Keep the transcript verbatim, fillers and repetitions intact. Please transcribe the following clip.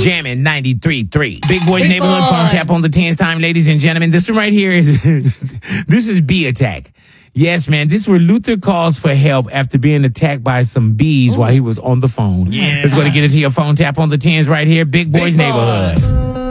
Jamming ninety-three point three. Big Boy's Big Neighborhood Boy. Phone Tap on the tens time, ladies and gentlemen. This one right here is, this is bee attack. Yes, man. This is where Luther calls for help after being attacked by some bees Ooh. while he was on the phone. Yeah. Let's go to get into your phone tap on the tens right here. Big Boy's Big Boy. Neighborhood.